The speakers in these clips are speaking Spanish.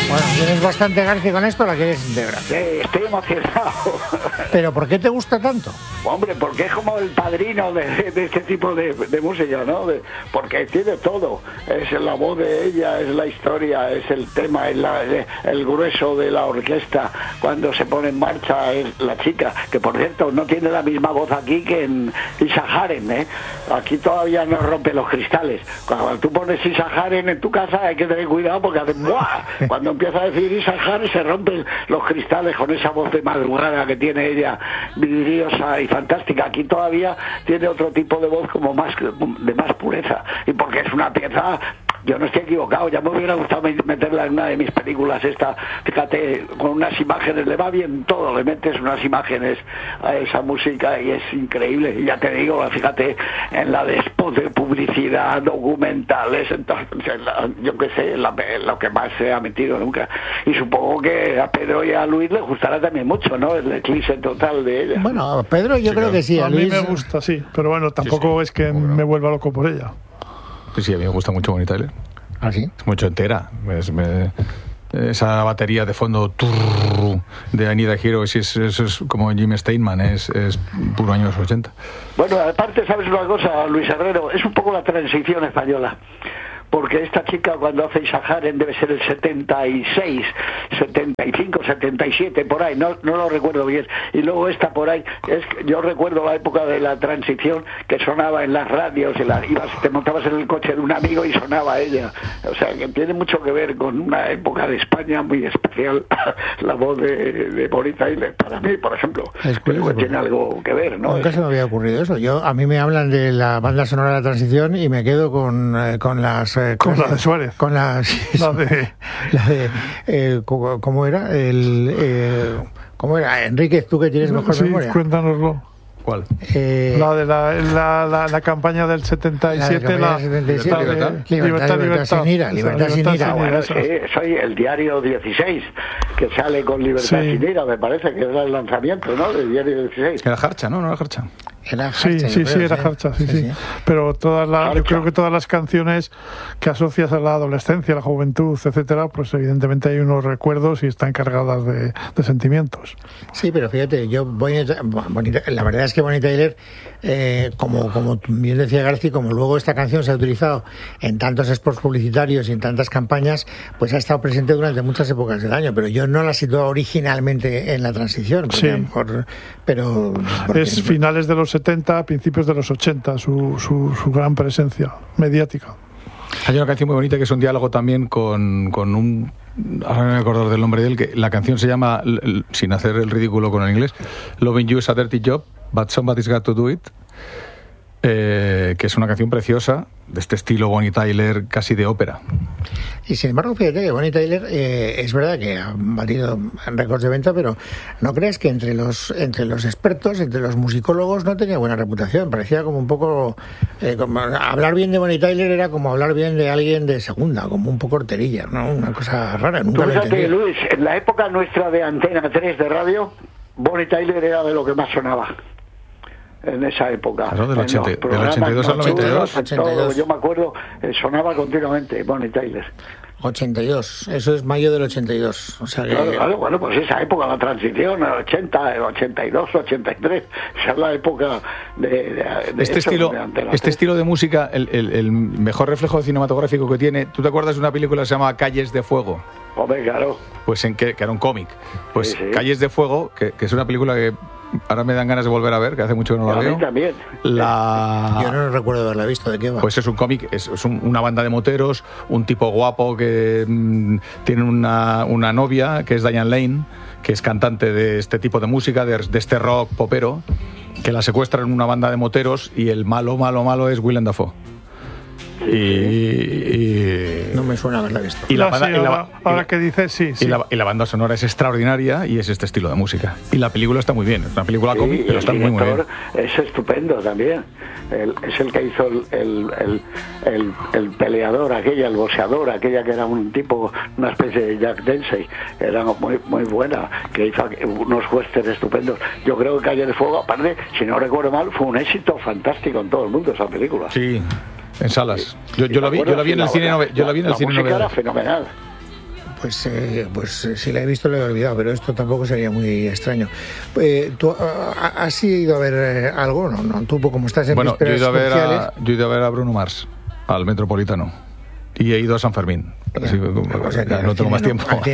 Bueno, ¿tienes bastante García con esto o la quieres integrar? Sí, estoy emocionado. ¿Pero por qué te gusta tanto? Hombre, porque es como el padrino de este tipo de música, ¿no? Porque tiene todo. Es la voz de ella, es la historia, es el tema, es el grueso de la orquesta. Cuando se pone en marcha es la chica, que por cierto no tiene la misma voz aquí que en Isa Haren, ¿eh? Aquí todavía no rompe los cristales. Cuando tú pones Isa Haren en tu casa hay que tener cuidado porque hace ¡buah! Cuando empieza a decir Isa Haren se rompen los cristales con esa voz de madrugada que tiene ella, vidriosa y fantástica. Aquí todavía tiene otro tipo de voz como de más pureza, y porque es una pieza. Yo no estoy equivocado, ya me hubiera gustado meterla en una de mis películas esta, fíjate, con unas imágenes, le va bien todo, le metes unas imágenes a esa música y es increíble. Y ya te digo, fíjate, en la de spots de publicidad, documentales, entonces, yo qué sé, lo que más se ha metido nunca. Y supongo que a Pedro y a Luis les gustará también mucho, ¿no? El eclipse total de ella. Bueno, a Pedro yo creo que sí. A Luis... mí me gusta, sí, pero bueno, tampoco es que me vuelva loco por ella. Sí, a mí me gusta mucho Bonnie Tyler. ¿Ah, sí? Es mucho entera. Esa batería de fondo de Anita Hero, eso es como Jim Steinman, es puro años 80. Bueno, aparte, ¿sabes una cosa, Luis Herrero? Es un poco la transición española. Porque esta chica cuando hace Isa Haren debe ser el 76, 75, 77, por ahí, no lo recuerdo bien. Y luego esta por ahí, yo recuerdo la época de la transición que sonaba en las radios, te montabas en el coche de un amigo y sonaba ella. O sea, que tiene mucho que ver con una época de España muy especial, la voz de Bonnie Tyler, para mí, por ejemplo. Creo que tiene algo que ver, ¿no? Nunca se me había ocurrido eso. A mí me hablan de la banda sonora de la transición y me quedo con las... Con la de Suárez. Con la de ¿cómo era? ¿Cómo era? Enríquez, tú que tienes mejor memoria. Cuéntanoslo. ¿Cuál? La de la campaña del 77, Libertad sin ira. Bueno, sí, soy el diario 16, que sale con Libertad sin ira, me parece que era el lanzamiento, ¿no? Del diario 16. Era Jarcha, ¿no? No era Jarcha. Era Jarcha, era Jarcha, sí. Pero yo creo que todas las canciones que asocias a la adolescencia, a la juventud, etcétera, pues evidentemente hay unos recuerdos y están cargadas de sentimientos. Sí, pero fíjate, la verdad es que Bonnie Tyler, como bien decía García, como luego esta canción se ha utilizado en tantos spots publicitarios y en tantas campañas, pues ha estado presente durante muchas épocas del año, pero yo no la situé originalmente en la transición, porque a lo mejor, pero es finales de los 70, principios de los 80, su gran presencia mediática. Hay una canción muy bonita que es un diálogo también con un... Ahora no me acuerdo del nombre de él, que la canción se llama, sin hacer el ridículo con el inglés, Loving You is a Dirty Job, but Somebody's Got to Do It, que es una canción preciosa, de este estilo Bonnie Tyler, casi de ópera. Y sin embargo, fíjate que Bonnie Tyler es verdad que ha batido récords de venta, pero ¿no crees que entre los expertos, entre los musicólogos, no tenía buena reputación? Parecía como un poco... como hablar bien de Bonnie Tyler era como hablar bien de alguien de segunda, como un poco horterilla, ¿no? Una cosa rara, nunca lo entendí. Luis, en la época nuestra de Antena 3 de radio, Bonnie Tyler era de lo que más sonaba. En esa época, claro, del 82 al 92. Yo me acuerdo, sonaba continuamente Bonnie Tyler. 82, eso es mayo del 82. O sea que... Claro, bueno, pues esa época, la transición, el 80, el 82, 83, esa es la época de este estilo de música, el mejor reflejo cinematográfico que tiene. ¿Tú te acuerdas de una película que se llama Calles de Fuego? Hombre, claro. Pues que era un cómic. Pues sí. Calles de Fuego, que es una película que ahora me dan ganas de volver a ver, que hace mucho que no la veo. A mí también. Yo no recuerdo haberla visto, ¿de qué va? Pues es un cómic, es una banda de moteros, un tipo guapo que tiene una novia, que es Diane Lane, que es cantante de este tipo de música, de este rock popero, que la secuestran en una banda de moteros y el malo es Willem Dafoe. Y no me suena haberla visto. Y ahora que dices, sí. Y la banda sonora es extraordinaria y es este estilo de música. Y la película está muy bien, es una película cómic, pero está muy bien. Es estupendo también. Es el que hizo el peleador, el boxeador, aquella que era un tipo, una especie de Jack Dempsey, era muy buena, que hizo unos westerns estupendos. Yo creo que Calle de Fuego, aparte, si no recuerdo mal, fue un éxito fantástico en todo el mundo esa película. Sí. En salas. Yo la vi en el cine. Yo la vi en el cine. Era fenomenal. Pues si la he visto, la he olvidado, pero esto tampoco sería muy extraño. ¿Tú has ido a ver algo? No, tú como estás en Bueno, yo he ido a ver a Bruno Mars, al Metropolitano, y he ido a San Fermín. Así, o sea, no tengo más tiempo. No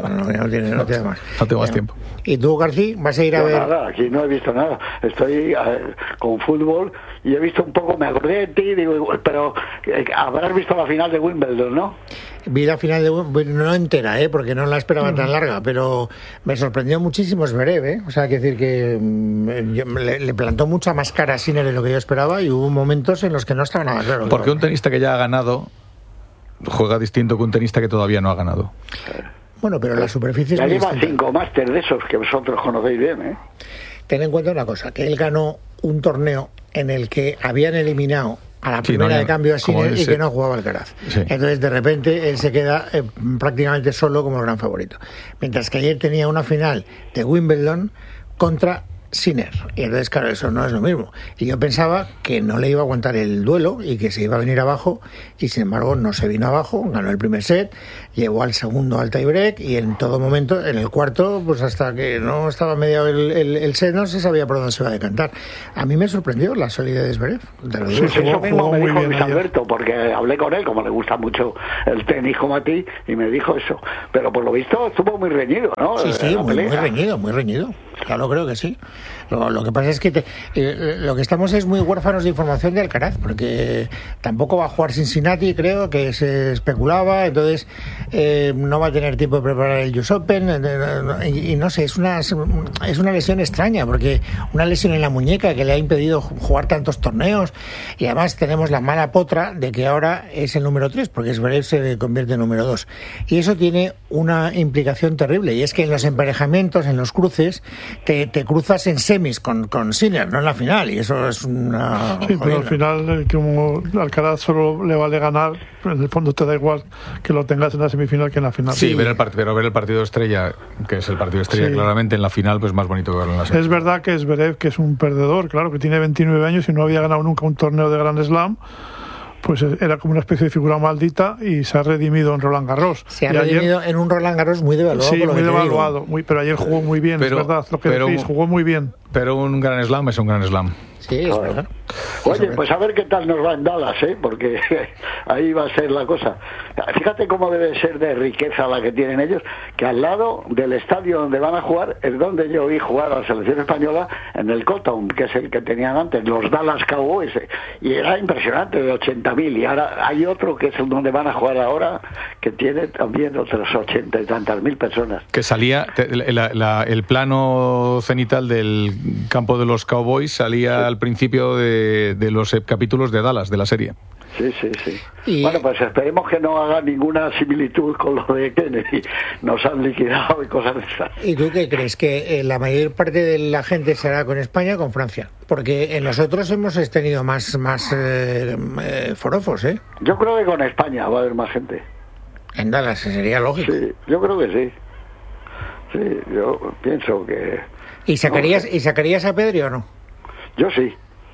tengo más. No tengo más tiempo. ¿Y tú, García, vas a ir a ver? Nada, aquí no he visto nada. Estoy con fútbol y he visto un poco, me acordé de ti, digo, pero habrás visto la final de Wimbledon, ¿no? Vi la final de Wimbledon, no entera, porque no la esperaba tan larga, pero me sorprendió muchísimo Zverev, O sea, hay que decir que le plantó mucha más cara a Sinner de lo que yo esperaba y hubo momentos en los que no estaba nada claro. Porque un tenista que ya ha ganado juega distinto que un tenista que todavía no ha ganado. Bueno, pero la superficie ya lleva 5 máster de esos que vosotros conocéis bien, Ten en cuenta una cosa, que él ganó un torneo en el que habían eliminado a la primera de cambio a Sinner y que no jugaba Alcaraz. Sí. Entonces, de repente, él se queda prácticamente solo como el gran favorito. Mientras que ayer tenía una final de Wimbledon contra Sinner. Y entonces, claro, eso no es lo mismo. Y yo pensaba que no le iba a aguantar el duelo y que se iba a venir abajo, y sin embargo no se vino abajo, ganó el primer set, llevó al segundo al tiebreak y en todo momento, en el cuarto, pues hasta que no estaba mediado el set, no se sabía por dónde se iba a decantar. A mí me sorprendió la solidez de Zverev. Sí, eso mismo me dijo Luis Alberto, porque hablé con él, como le gusta mucho el tenis como a ti, y me dijo eso. Pero por lo visto estuvo muy reñido, ¿no? Sí, muy reñido. Claro, creo que sí. Lo que pasa es que lo que estamos es muy huérfanos de información de Alcaraz, porque tampoco va a jugar Cincinnati, creo que se especulaba, entonces no va a tener tiempo de preparar el US Open, y no sé, es una lesión extraña, porque una lesión en la muñeca que le ha impedido jugar tantos torneos, y además tenemos la mala potra de que ahora es el número 3, porque Zverev se convierte en número 2, y eso tiene una implicación terrible, y es que en los emparejamientos, en los cruces, te cruzas en semis con Sinner, no en la final, y eso es una... Sí, pero al final, como Alcaraz solo le vale ganar, en el fondo te da igual que lo tengas en la semifinal que en la final. Sí, pero ver el partido estrella, que es el partido estrella claramente en la final, pues más bonito que verlo en la semifinal. Es verdad que Zverev, que es un perdedor, claro, que tiene 29 años y no había ganado nunca un torneo de Grand Slam, pues era como una especie de figura maldita y se ha redimido en Roland Garros. Se ha redimido en un Roland Garros muy devaluado. Sí, muy devaluado, pero ayer jugó muy bien, es verdad, lo que decís, jugó muy bien. Pero un Grand Slam es un Grand Slam. Sí, es verdad. Oye, pues a ver qué tal nos va en Dallas, porque ahí va a ser la cosa. Fíjate cómo debe ser de riqueza la que tienen ellos, que al lado del estadio donde van a jugar es donde yo vi jugar a la selección española, en el Cotton, que es el que tenían antes, los Dallas Cowboys, y era impresionante, de 80.000, y ahora hay otro que es donde van a jugar ahora, que tiene también otros 80 y tantas mil personas. Que salía, el plano cenital del campo de los Cowboys salía al principio de los capítulos de Dallas, de la serie. Sí. Bueno, pues esperemos que no haga ninguna similitud con lo de Kennedy. Nos han liquidado y cosas de esas. ¿Y tú qué crees? ¿Que la mayor parte de la gente será con España o con Francia? Porque en nosotros hemos tenido más forofos, ¿eh? Yo creo que con España va a haber más gente. En Dallas sería lógico. Sí, yo creo que sí. Sí, yo pienso que... ¿Y sacarías a Pedri o no? Yo sí.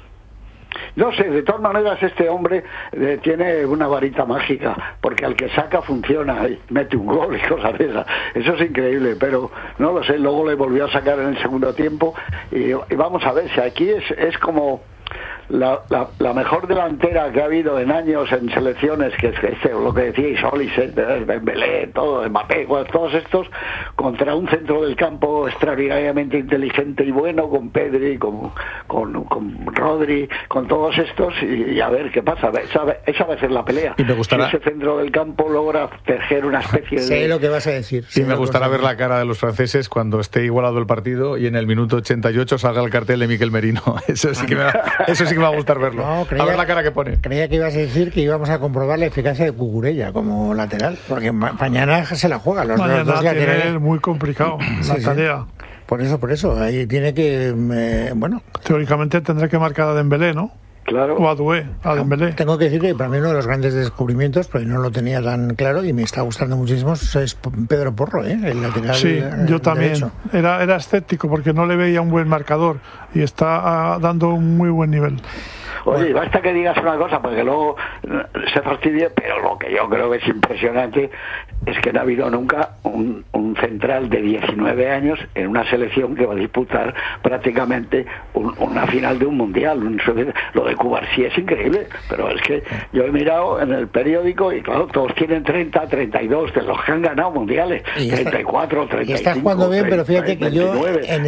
No sé, de todas maneras este hombre tiene una varita mágica, porque al que saca funciona y mete un gol y cosas de esas. Eso es increíble, pero no lo sé, luego le volvió a sacar en el segundo tiempo y vamos a ver si aquí es como... La mejor delantera que ha habido en años en selecciones, que es lo que decíais, Olise, Dembélé, todo, Mbappé, todos estos, contra un centro del campo extraordinariamente inteligente y bueno, con Pedri, con Rodri, con todos estos, y a ver qué pasa. Esa va a ser la pelea. Y me gustará... Si ese centro del campo logra tejer una especie de... Sé lo que vas a decir. Y me gustará ver la cara de los franceses cuando esté igualado el partido y en el minuto 88 salga el cartel de Miquel Merino. Eso sí que me va a gustar verlo. No, a ver la cara que pone. Creía que ibas a decir que íbamos a comprobar la eficacia de Cucurella como lateral, porque mañana se la juega. Los dos laterales. Es muy complicado la tarea. Por eso, ahí tiene que... Teóricamente tendrá que marcar a Dembélé, ¿no? Claro. O a Doué, a Dembélé. Tengo que decir que para mí uno de los grandes descubrimientos, porque no lo tenía tan claro y me está gustando muchísimo, es Pedro Porro, el lateral. Sí, yo también. Era escéptico porque no le veía un buen marcador y está dando un muy buen nivel. Oye, basta que digas una cosa porque luego se fastidie, pero lo que yo creo que es impresionante es que no ha habido nunca un central de 19 años en una selección que va a disputar prácticamente una final de un mundial. Lo de Cuba sí es increíble, pero es que yo he mirado en el periódico y claro, todos tienen 30, 32 de los que han ganado mundiales, 34, 35. Y estás jugando bien, pero fíjate que 29, yo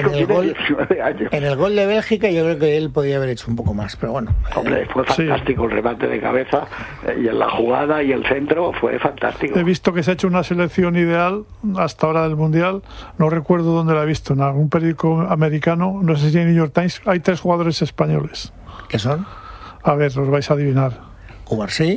en el gol de Bélgica yo creo que él podía haber hecho un poco más, pero bueno. Hombre, fue fantástico el remate de cabeza y en la jugada y el centro fue fantástico. He visto que se ha hecho una selección ideal hasta ahora del mundial, no recuerdo dónde la he visto, en algún periódico americano, no sé si en New York Times. Hay 3 jugadores españoles. ¿Qué son? A ver, los vais a adivinar. Cubarsí.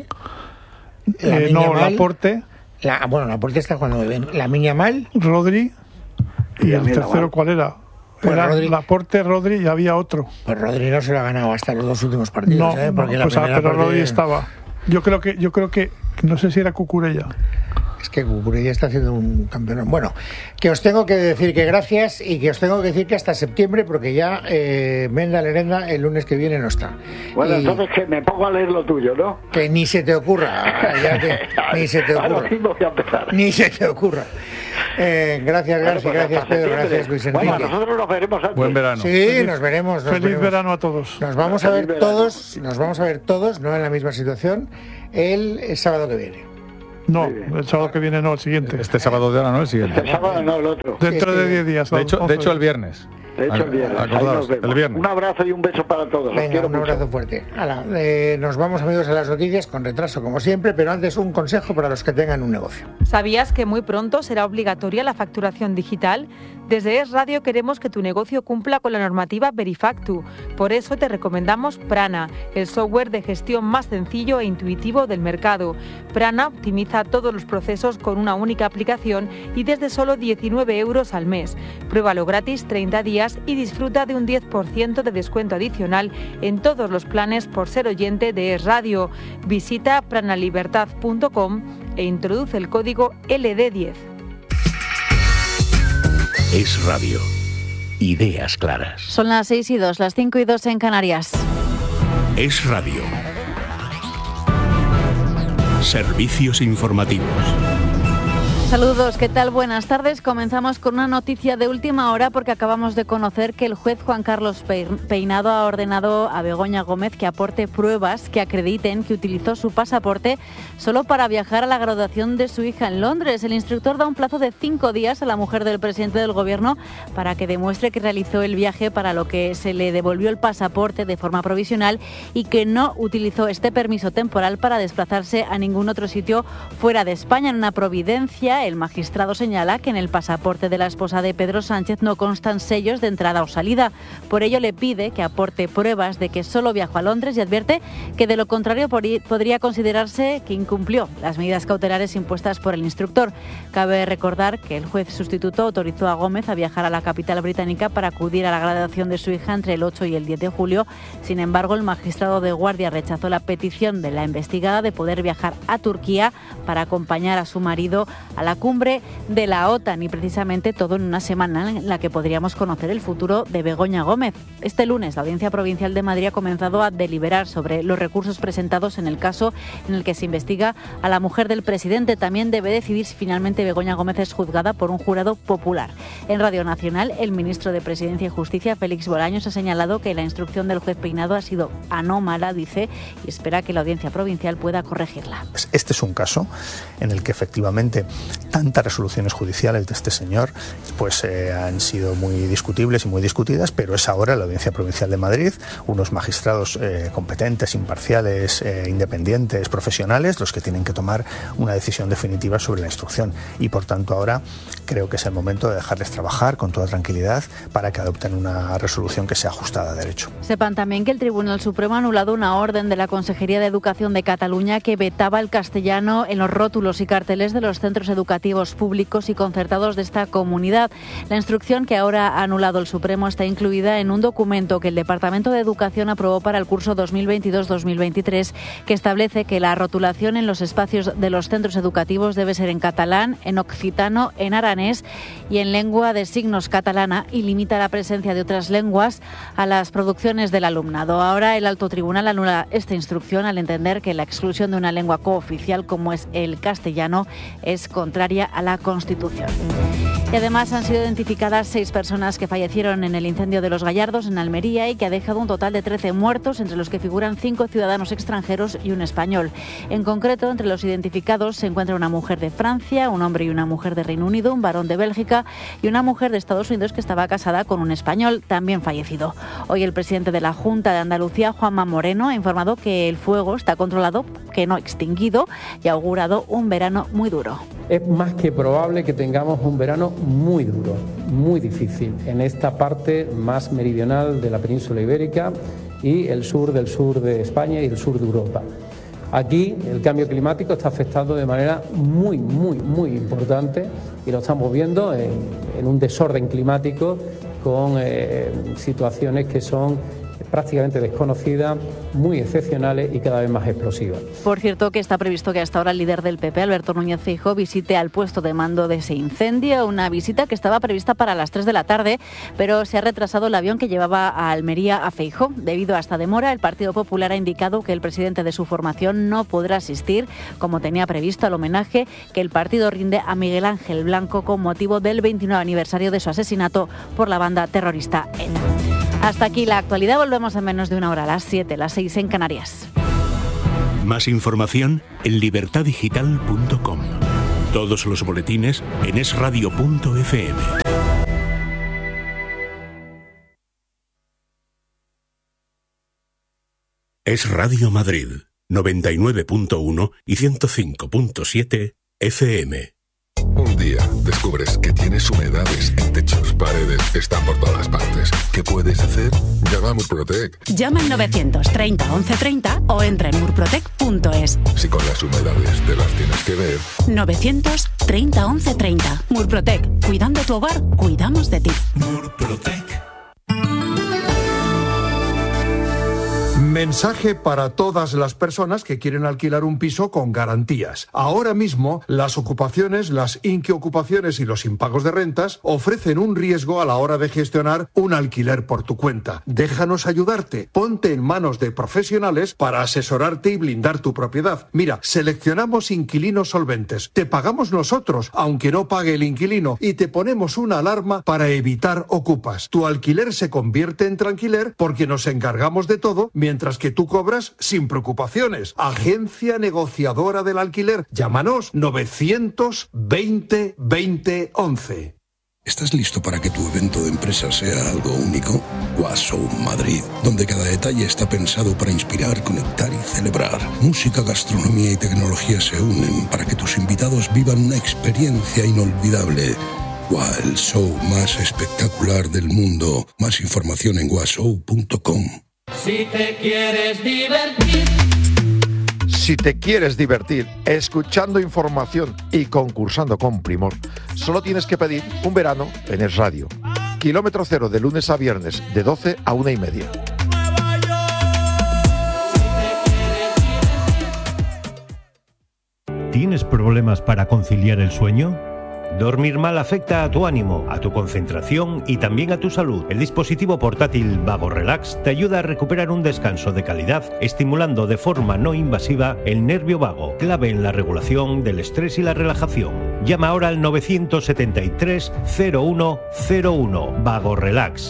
Laporte. Laporte está jugando muy bien. Lamine Yamal. Rodri. ¿Y el tercero cuál era? Pues era Laporte, Rodri y había otro. Pues Rodri no se lo ha ganado hasta los 2 últimos partidos. Pero Rodri estaba. Yo creo que no sé si era Cucurella. Es que Cucurella está haciendo un campeón. Bueno, que os tengo que decir que gracias y que os tengo que decir que hasta septiembre, porque ya Menda Lerenda el lunes que viene no está. Bueno, entonces que me pongo a leer lo tuyo, ¿no? Que ni se te ocurra. Ni se te ocurra. Ni se te ocurra. Gracias Pedro, gracias Luis Enrique. Bueno, nosotros nos veremos antes. Buen verano. Sí, nos veremos. Feliz verano a todos. Nos vamos a ver todos, no en la misma situación, el sábado que viene. No, el sábado que viene no, el siguiente. Este sábado de ahora no, el siguiente. El sábado no, el otro. Dentro de 10 días. De hecho el viernes. De hecho, el viernes. Acordaos, el viernes. Un abrazo y un beso para todos. Venga, un abrazo fuerte. Nos vamos, amigos, a las noticias con retraso, como siempre, pero antes un consejo para los que tengan un negocio. ¿Sabías que muy pronto será obligatoria la facturación digital? Desde Es Radio queremos que tu negocio cumpla con la normativa Verifactu. Por eso te recomendamos Prana, el software de gestión más sencillo e intuitivo del mercado. Prana optimiza todos los procesos con una única aplicación y desde solo 19 € al mes. Pruébalo gratis 30 días y disfruta de un 10% de descuento adicional en todos los planes por ser oyente de Es Radio. Visita pranalibertad.com e introduce el código LD10. Es Radio. Ideas claras. Son las 6:02, las 5:02 en Canarias. Es Radio. Servicios informativos. Saludos, ¿qué tal? Buenas tardes. Comenzamos con una noticia de última hora porque acabamos de conocer que el juez Juan Carlos Peinado ha ordenado a Begoña Gómez que aporte pruebas que acrediten que utilizó su pasaporte solo para viajar a la graduación de su hija en Londres. El instructor da un plazo de 5 días a la mujer del presidente del gobierno para que demuestre que realizó el viaje para lo que se le devolvió el pasaporte de forma provisional y que no utilizó este permiso temporal para desplazarse a ningún otro sitio fuera de España. En una providencia, el magistrado señala que en el pasaporte de la esposa de Pedro Sánchez no constan sellos de entrada o salida. Por ello le pide que aporte pruebas de que solo viajó a Londres y advierte que de lo contrario podría considerarse que incumplió las medidas cautelares impuestas por el instructor. Cabe recordar que el juez sustituto autorizó a Gómez a viajar a la capital británica para acudir a la graduación de su hija entre el 8 y el 10 de julio. Sin embargo, el magistrado de guardia rechazó la petición de la investigada de poder viajar a Turquía para acompañar a su marido a la cumbre de la OTAN y precisamente todo en una semana en la que podríamos conocer el futuro de Begoña Gómez. Este lunes la Audiencia Provincial de Madrid ha comenzado a deliberar sobre los recursos presentados en el caso en el que se investiga a la mujer del presidente. También debe decidir si finalmente Begoña Gómez es juzgada por un jurado popular. En Radio Nacional, el ministro de Presidencia y Justicia, Félix Bolaños, ha señalado que la instrucción del juez Peinado ha sido anómala, dice, y espera que la Audiencia Provincial pueda corregirla. Este es un caso en el que efectivamente tantas resoluciones judiciales de este señor pues han sido muy discutibles y muy discutidas, pero es ahora la Audiencia Provincial de Madrid, unos magistrados competentes, imparciales, independientes, profesionales, los que tienen que tomar una decisión definitiva sobre la instrucción. Y por tanto ahora creo que es el momento de dejarles trabajar con toda tranquilidad para que adopten una resolución que sea ajustada a derecho. Sepan también que el Tribunal Supremo ha anulado una orden de la Consejería de Educación de Cataluña que vetaba el castellano en los rótulos y carteles de los centros educativos educativos públicos y concertados de esta comunidad. La instrucción que ahora ha anulado el Supremo está incluida en un documento que el Departamento de Educación aprobó para el curso 2022-2023, que establece que la rotulación en los espacios de los centros educativos debe ser en catalán, en occitano, en aranés y en lengua de signos catalana, y limita la presencia de otras lenguas a las producciones del alumnado. Ahora el Alto Tribunal anula esta instrucción al entender que la exclusión de una lengua cooficial como es el castellano es contraria a la Constitución. Y además han sido identificadas 6 personas que fallecieron en el incendio de Los Gallardos en Almería y que ha dejado un total de 13 muertos, entre los que figuran 5 ciudadanos extranjeros y un español. En concreto, entre los identificados se encuentra una mujer de Francia, un hombre y una mujer de Reino Unido, un varón de Bélgica y una mujer de Estados Unidos que estaba casada con un español, también fallecido. Hoy el presidente de la Junta de Andalucía, Juanma Moreno, ha informado que el fuego está controlado, que no extinguido, y ha augurado un verano muy duro. Es más que probable que tengamos un verano muy duro, muy difícil, en esta parte más meridional de la península ibérica y el sur de España y el sur de Europa. Aquí el cambio climático está afectando de manera muy importante y lo estamos viendo en un desorden climático con situaciones que son prácticamente desconocidas, muy excepcionales y cada vez más explosivas. Por cierto, que está previsto que hasta ahora el líder del PP, Alberto Núñez Feijóo, visite al puesto de mando de ese incendio, una visita que estaba prevista para las 3 de la tarde, pero se ha retrasado el avión que llevaba a Almería a Feijóo. Debido a esta demora, el Partido Popular ha indicado que el presidente de su formación no podrá asistir, como tenía previsto, al homenaje que el partido rinde a Miguel Ángel Blanco con motivo del 29 aniversario de su asesinato por la banda terrorista ETA. Hasta aquí la actualidad, volvemos en menos de una hora, a las 7, las 6 en Canarias. Más información en libertadigital.com. Todos los boletines en esradio.fm. Es Radio Madrid, 99.1 y 105.7 FM. Un día descubres que tienes humedades en techos, paredes, están por todas partes. ¿Qué puedes hacer? Llama a Murprotec. Llama al 930 1130 o entra en murprotec.es. Si con las humedades te las tienes que ver. 930 1130. Murprotec. Cuidando tu hogar, cuidamos de ti. Murprotec. Mensaje para todas las personas que quieren alquilar un piso con garantías. Ahora mismo, las ocupaciones, las inquiocupaciones y los impagos de rentas ofrecen un riesgo a la hora de gestionar un alquiler por tu cuenta. Déjanos ayudarte. Ponte en manos de profesionales para asesorarte y blindar tu propiedad. Mira, seleccionamos inquilinos solventes. Te pagamos nosotros, aunque no pague el inquilino, y te ponemos una alarma para evitar ocupas. Tu alquiler se convierte en tranquiler porque nos encargamos de todo, mientras que tú cobras sin preocupaciones. Agencia negociadora del alquiler. Llámanos 920 20 11. ¿Estás listo para que tu evento de empresa sea algo único? Washow Madrid, donde cada detalle está pensado para inspirar, conectar y celebrar. Música, gastronomía y tecnología se unen para que tus invitados vivan una experiencia inolvidable. El show más espectacular del mundo. Más información en washow.com. Si te quieres divertir. Si te quieres divertir escuchando información y concursando con primor, solo tienes que pedir un verano en Es Radio. Kilómetro cero de lunes a viernes de 12 a 1:30. ¿Tienes problemas para conciliar el sueño? Dormir mal afecta a tu ánimo, a tu concentración y también a tu salud. El dispositivo portátil Vago Relax te ayuda a recuperar un descanso de calidad, estimulando de forma no invasiva el nervio vago, clave en la regulación del estrés y la relajación. Llama ahora al 973 0101. Vago Relax,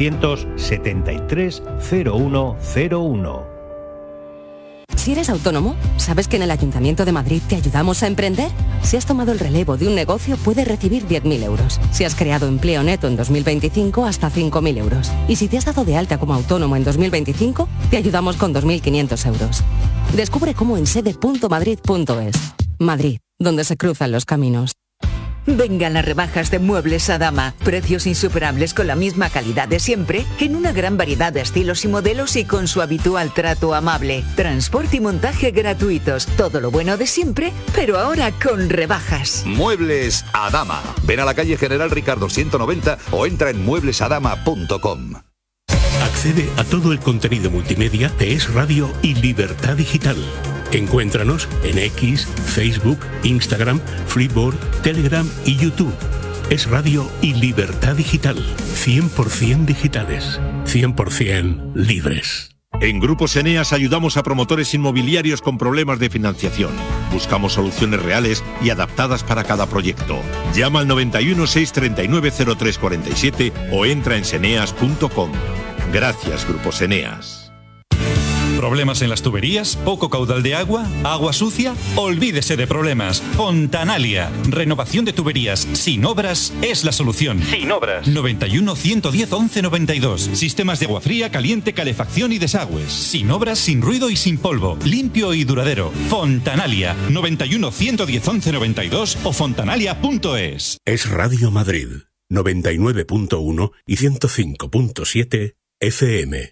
973 0101. Si eres autónomo, ¿sabes que en el Ayuntamiento de Madrid te ayudamos a emprender? Si has tomado el relevo de un negocio, puedes recibir 10.000 euros. Si has creado empleo neto en 2025, hasta 5.000 euros. Y si te has dado de alta como autónomo en 2025, te ayudamos con 2.500 euros. Descubre cómo en sede.madrid.es. Madrid, donde se cruzan los caminos. Vengan las rebajas de Muebles Adama. Precios insuperables con la misma calidad de siempre, en una gran variedad de estilos y modelos y con su habitual trato amable. Transporte y montaje gratuitos. Todo lo bueno de siempre, pero ahora con rebajas. Muebles Adama. Ven a la calle General Ricardo 190 o entra en mueblesadama.com. Accede a todo el contenido multimedia de Es Radio y Libertad Digital. Encuéntranos en X, Facebook, Instagram, Flipboard, Telegram y YouTube. Es Radio y Libertad Digital. 100% digitales. 100% libres. En Grupos Eneas ayudamos a promotores inmobiliarios con problemas de financiación. Buscamos soluciones reales y adaptadas para cada proyecto. Llama al 91 639 0347 o entra en seneas.com. Gracias, Grupos Eneas. ¿Problemas en las tuberías? ¿Poco caudal de agua? ¿Agua sucia? Olvídese de problemas. Fontanalia. Renovación de tuberías sin obras es la solución. Sin obras. 91 110 11 92. Sistemas de agua fría, caliente, calefacción y desagües. Sin obras, sin ruido y sin polvo. Limpio y duradero. Fontanalia. 91 110 11 92 o fontanalia.es. Es Radio Madrid. 99.1 y 105.7 FM.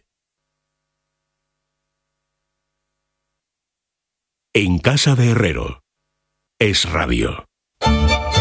En casa de Herrero. Es Radio.